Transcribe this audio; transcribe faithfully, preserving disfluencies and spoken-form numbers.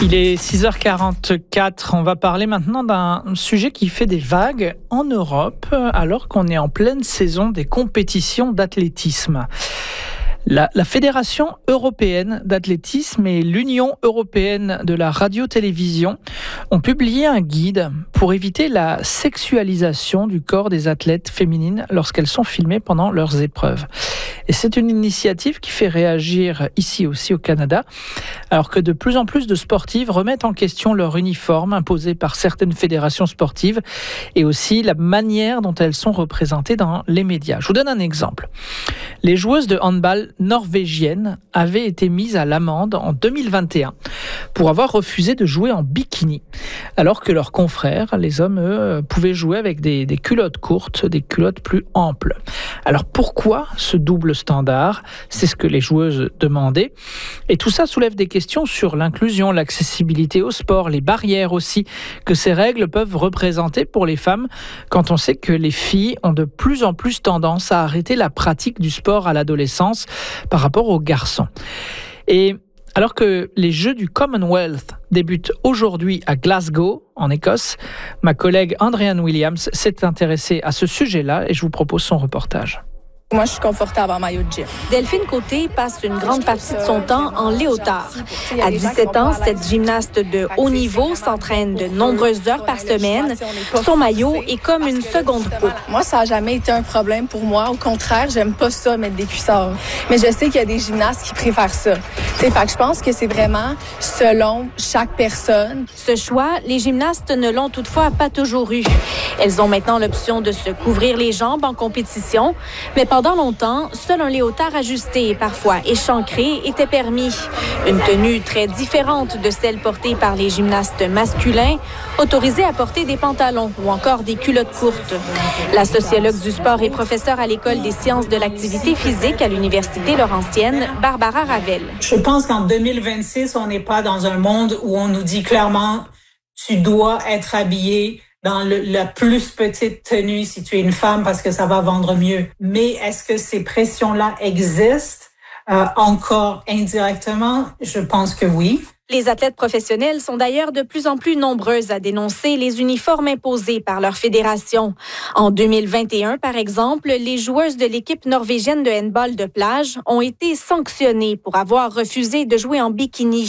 Il est six heures quarante-quatre. On va parler maintenant d'un sujet qui fait des vagues en Europe alors qu'on est en pleine saison des compétitions d'athlétisme. La, la Fédération européenne d'athlétisme et l'Union européenne de la radio-télévision ont publié un guide pour éviter la sexualisation du corps des athlètes féminines lorsqu'elles sont filmées pendant leurs épreuves. Et c'est une initiative qui fait réagir ici aussi au Canada, alors que de plus en plus de sportives remettent en question leur uniforme imposé par certaines fédérations sportives et aussi la manière dont elles sont représentées dans les médias. Je vous donne un exemple. Les joueuses de handball norvégiennes avaient été mises à l'amende en deux mille vingt et un pour avoir refusé de jouer en bikini, alors que leurs confrères, les hommes, eux, pouvaient jouer avec des, des culottes courtes, des culottes plus amples. Alors pourquoi ce double standard ? C'est ce que les joueuses demandaient. Et tout ça soulève des questions sur l'inclusion, l'accessibilité au sport, les barrières aussi que ces règles peuvent représenter pour les femmes quand on sait que les filles ont de plus en plus tendance à arrêter la pratique du sport à l'adolescence par rapport aux garçons. Et alors que les Jeux du Commonwealth débutent aujourd'hui à Glasgow, en Écosse, ma collègue Andréane Williams s'est intéressée à ce sujet-là et je vous propose son reportage. Moi, je suis confortable en maillot de gym. Delphine Côté passe une grande partie de son temps en léotard. À dix-sept ans, cette gymnaste de haut niveau s'entraîne de nombreuses heures par semaine. Son maillot est comme une seconde peau. Moi, ça n'a jamais été un problème pour moi. Au contraire, j'aime pas ça, mettre des cuissards. Mais je sais qu'il y a des gymnastes qui préfèrent ça. T'sais, fait que je pense que c'est vraiment selon chaque personne. Ce choix, les gymnastes ne l'ont toutefois pas toujours eu. Elles ont maintenant l'option de se couvrir les jambes en compétition, mais pendant longtemps, seul un léotard ajusté et parfois échancré était permis. Une tenue très différente de celle portée par les gymnastes masculins, autorisés à porter des pantalons ou encore des culottes courtes. La sociologue du sport et professeure à l'École des sciences de l'activité physique à l'Université Laurentienne, Barbara Ravel. Je pense qu'en deux mille vingt-six, on n'est pas dans un monde où on nous dit clairement « tu dois être habillé » dans le, la plus petite tenue si tu es une femme parce que ça va vendre mieux. Mais est-ce que ces pressions-là existent euh, encore indirectement? Je pense que oui. Les athlètes professionnels sont d'ailleurs de plus en plus nombreuses à dénoncer les uniformes imposés par leur fédération. En deux mille vingt et un, par exemple, les joueuses de l'équipe norvégienne de handball de plage ont été sanctionnées pour avoir refusé de jouer en bikini.